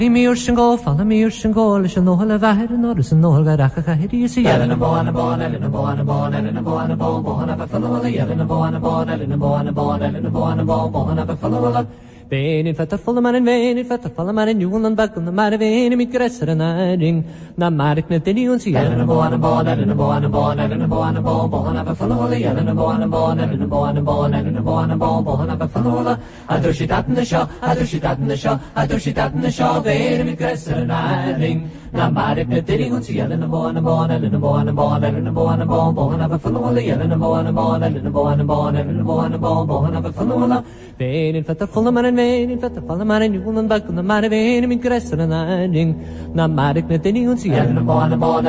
Mi yw'r go, falla mi yw'r go, leis yn ôl y fair yn oes yn ôl gair ac a hedi ys i Elyn y bo, yn y bo, Elyn y bo, yn y bo, Elyn y bo, yn y bo, bo hwnna fe ffylo Elyn y bo, yn y bo, Elyn y bo, yn y bo, Elyn y bo, yn y bo, bo hwnna fe ffylo Fein in fett full man in vein in fett full man in Johan back on the mar vein mit gresser en ring na mark net in uns Elyn y bo, yn y bo, Elyn y bo, yn y bo, Elyn y bo, yn y bo, bo hwnna fe ffylo Elyn y bo, yn y bo, Elyn y bo, yn y bo, Elyn y bo, yn y bo, bo hwnna fe ffylo a drws i dat yn y sio, a drws i dat yn y sio, a drws i dat yn y sio vein mit gresser en ring na mark net in uns Elyn y bo, yn y bo, Elyn y bo, yn y bo, Elyn y bo, yn y bo, bo hwnna fe ffylo Elyn y bo, yn y bo, Elyn y bo, yn y bo, Elyn y bo, yn y bo, bo hwnna fe ffylo vein in fett full man in vein in fett full man in Johan back on the mar vein mit gresser en ring na mark net in uns Elyn y bo, yn y bo